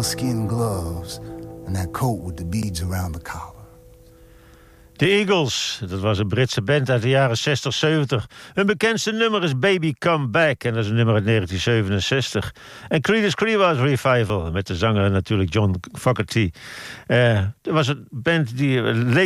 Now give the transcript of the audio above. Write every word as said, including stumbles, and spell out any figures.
sealskin gloves and that coat with the beads around the collar. De Eagles, dat was een Britse band uit de jaren zestig, zeventig. Hun bekendste nummer is Baby Come Back en dat is een nummer uit negentien zevenenzestig. En Creedence Clearwater Revival met de zanger natuurlijk John Fogerty. Uh, er was een band die